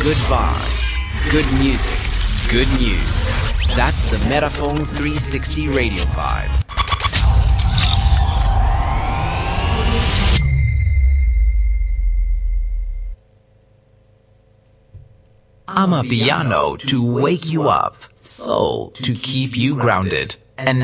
Good vibes, good music, good news. That's the Metaphone 360 Radio Vibe. Amapiano to wake you up, soul to keep you grounded. And